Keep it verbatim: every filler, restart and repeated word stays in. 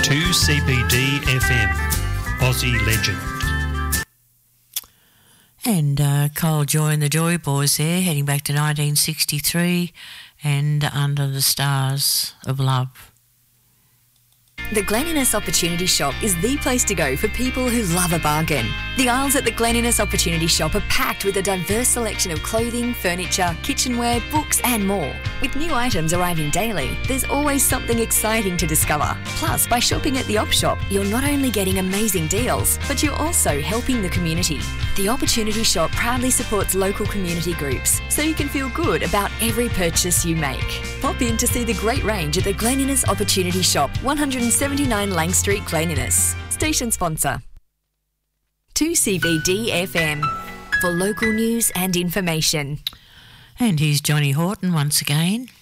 two C B D F M, Aussie Legend. And uh, Cole Joy and the Joy Boys there, heading back to nineteen sixty-three and Under the Stars of Love. The Glen Innes Opportunity Shop is the place to go for people who love a bargain. The aisles at the Glen Innes Opportunity Shop are packed with a diverse selection of clothing, furniture, kitchenware, books and more. With new items arriving daily, there's always something exciting to discover. Plus, by shopping at the Op Shop, you're not only getting amazing deals, but you're also helping the community. The Opportunity Shop proudly supports local community groups, so you can feel good about every purchase you make. Pop in to see the great range at the Glen Innes Opportunity Shop, one seventy-nine Lang Street, Glen Innes. Station sponsor. two C B D F M for local news and information. And here's Johnny Horton once again.